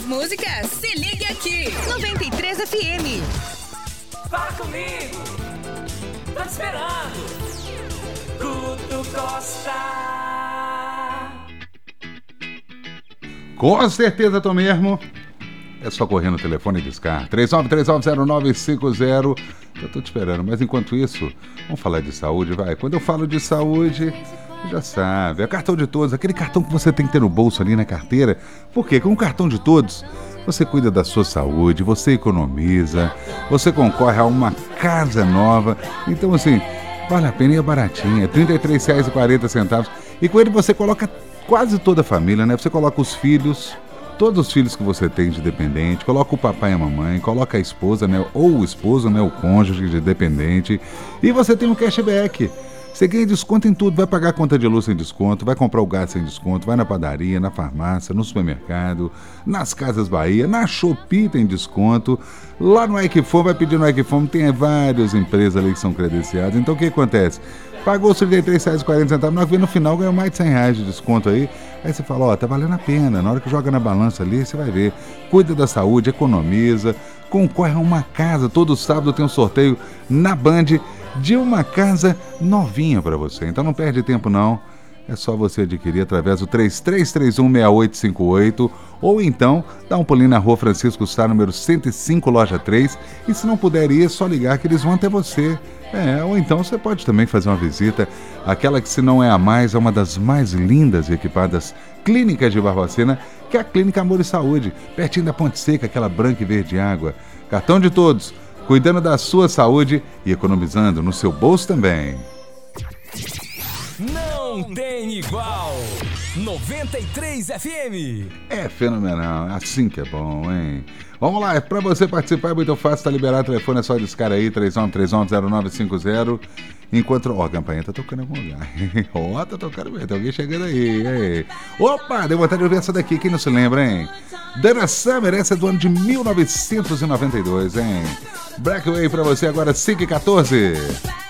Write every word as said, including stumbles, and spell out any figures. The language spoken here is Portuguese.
músicas, se ligue aqui. noventa e três F M. Fala comigo. Tô te esperando. Guto Costa. Com certeza, tô mesmo. É só correr no telefone e discar. três nove três nove zero nove cinco zero. Eu tô te esperando, mas enquanto isso, vamos falar de saúde, vai. Quando eu falo de saúde, já sabe, é cartão de todos, aquele cartão que você tem que ter no bolso ali na carteira. Por quê? Com o cartão de todos, você cuida da sua saúde, você economiza, você concorre a uma casa nova. Então, assim, vale a pena e é baratinho, é trinta e três reais e quarenta centavos. E com ele você coloca quase toda a família, né? Você coloca os filhos, todos os filhos que você tem de dependente, coloca o papai e a mamãe, coloca a esposa, né? Ou o esposo, né? O cônjuge de dependente. E você tem um cashback. Você ganha desconto em tudo, vai pagar a conta de luz sem desconto, vai comprar o gás sem desconto, vai na padaria, na farmácia, no supermercado, nas Casas Bahia, na Shopee tem desconto, lá no Equifome, vai pedir no Equifome, tem várias empresas ali que são credenciadas. Então o que acontece? Pagou os trinta e três reais e quarenta centavos, no final ganhou mais de cem reais de desconto aí. Aí você fala, ó, tá valendo a pena, na hora que joga na balança ali, você vai ver. Cuida da saúde, economiza, concorre a uma casa, todo sábado tem um sorteio na Band de uma casa novinha para você. Então não perde tempo não, é só você adquirir através do três três três um seis oito cinco oito ou então dá um pulinho na rua Francisco Sá, número cento e cinco, loja três, e se não puder ir, é só ligar que eles vão até você. É, ou então você pode também fazer uma visita, aquela que se não é a mais, é uma das mais lindas e equipadas clínicas de Barbacena, que é a Clínica Amor e Saúde, pertinho da Ponte Seca, aquela branca e verde água. Cartão de todos, cuidando da sua saúde e economizando no seu bolso também. Não tem igual. noventa e três F M. É fenomenal, assim que é bom, hein? Vamos lá, para você participar é muito fácil, tá liberado o telefone, é só discar aí, três nove três nove zero nove cinco zero. Enquanto, ó, a campainha tá tocando em algum lugar. Ó, tá tocando mesmo, tem alguém chegando aí, hein? Opa, deu vontade de ouvir essa daqui, quem não se lembra, hein? Dana Summer, essa é do ano de mil novecentos e noventa e dois, hein? Breakaway pra você agora, cinco e quatorze.